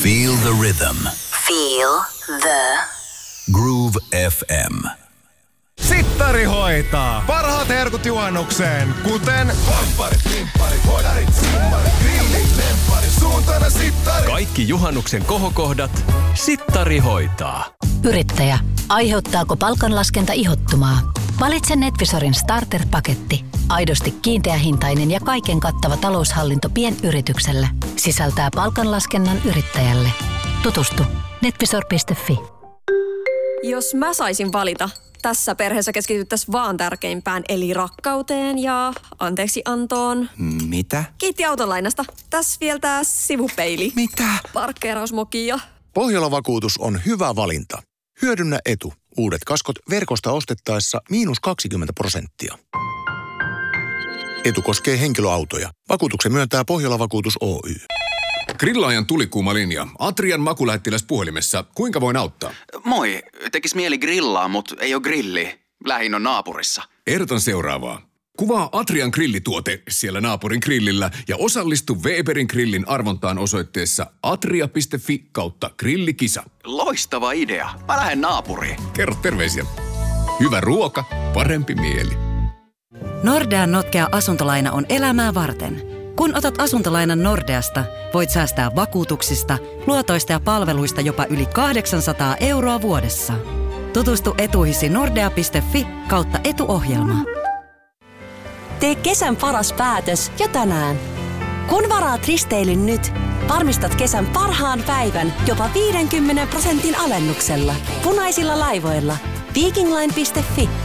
Feel the rhythm. Feel the Groove FM. Sittari hoitaa. Parhaat herkut juhannukseen, kuten Vampparit, pimpparit, hodarit, simmarit, grillit, lempparit, suuntana sittari. Kaikki juhannuksen kohokohdat Sittari hoitaa. Yrittäjä, aiheuttaako palkanlaskenta ihottumaa? Valitse Netvisorin starter-paketti. Aidosti kiinteähintainen ja kaiken kattava taloushallinto pienyritykselle. Sisältää palkanlaskennan yrittäjälle. Tutustu netvisor.fi. Jos mä saisin valita, tässä perheessä keskityttäisiin vaan tärkeimpään, eli rakkauteen ja anteeksiantoon. Mitä? Kiitti autolainasta. Tässä vielä tää sivupeili. Mitä? Parkkeerausmoki ja... Pohjola-vakuutus on hyvä valinta. Hyödynnä etu. Uudet kaskot verkosta ostettaessa -20%. Etu koskee henkilöautoja. Vakuutuksen myöntää Pohjola-vakuutus Oy. Grillaajan tulikuuma linja. Atrian makulähettiläs puhelimessa. Kuinka voin auttaa? Moi, tekis mieli grillaa, mut ei oo grilli. Lähin on naapurissa. Ehdotan seuraavaa. Kuvaa Atrian grillituote siellä naapurin grillillä ja osallistu Weberin grillin arvontaan osoitteessa atria.fi/grillikisa. Loistava idea. Mä lähden naapuriin. Kerro terveisiä. Hyvä ruoka, parempi mieli. Nordean notkea asuntolaina on elämää varten. Kun otat asuntolainan Nordeasta, voit säästää vakuutuksista, luotoista ja palveluista jopa yli 800 € vuodessa. Tutustu etuihisi nordea.fi/etuohjelma. Tee kesän paras päätös jo tänään. Kun varaat risteilyn nyt, varmistat kesän parhaan päivän jopa 50% alennuksella. Punaisilla laivoilla. Vikingline.fi